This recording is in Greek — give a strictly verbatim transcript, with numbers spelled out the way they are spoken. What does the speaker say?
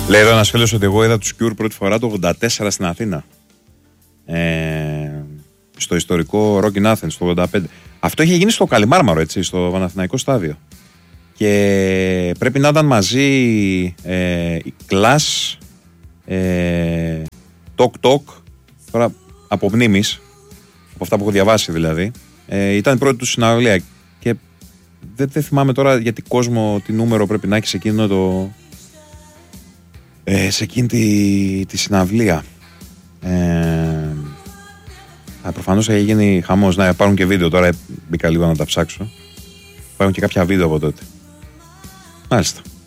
Λέει εδώ ένας φίλος ότι εγώ είδα τους Cure πρώτη φορά το ογδόντα τέσσερα στην Αθήνα. Ε, στο ιστορικό Rock in Athens το ογδόντα πέντε. Αυτό είχε γίνει στο Καλιμάρμαρο, έτσι, στο Παναθηναϊκό στάδιο. Και πρέπει να ήταν μαζί ε, η Clash, ε, Tok Tok, τώρα από μνήμης, από αυτά που έχω διαβάσει δηλαδή. Ε, ήταν η πρώτη του συναυλία και δεν, δεν θυμάμαι τώρα γιατί κόσμο, τι νούμερο πρέπει να έχει σε εκείνο το... Ε, σε εκείνη τη, τη συναυλία. Ε, προφανώς έχει γίνει χαμός. Να υπάρχουν και βίντεο τώρα, μπήκα λίγο να τα ψάξω. Υπάρχουν και κάποια βίντεο από τότε. Μάλιστα.